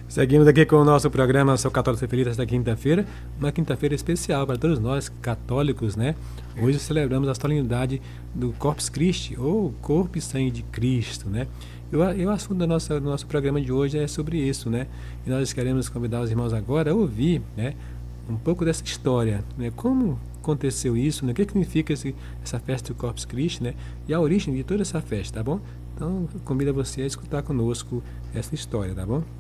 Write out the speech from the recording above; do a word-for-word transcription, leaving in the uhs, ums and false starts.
Seguimos aqui com o nosso programa Sou Católico Ser Feliz esta quinta-feira, uma quinta-feira especial para todos nós católicos, né? Hoje celebramos a solenidade do Corpus Christi, ou Corpo e Sangue de Cristo, né? E o, e o assunto do nosso, do nosso programa de hoje é sobre isso, né? E nós queremos convidar os irmãos agora a ouvir, né, um pouco dessa história, né? Como aconteceu isso, né? O que significa esse, essa festa do Corpus Christi, né? E a origem de toda essa festa, tá bom? Então, convido você a escutar conosco essa história, tá bom?